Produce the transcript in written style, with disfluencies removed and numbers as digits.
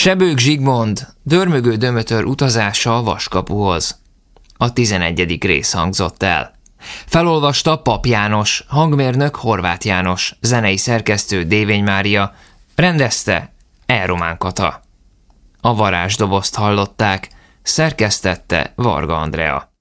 Sebők Zsigmond, dörmögő Dömötör utazása a Vaskapuhoz. A 11. rész hangzott el. Felolvasta Pap János, hangmérnök Horváth János, zenei szerkesztő Dévény Mária, rendezte Elromán Kata. A varázsdobozt hallották, szerkesztette Varga Andrea.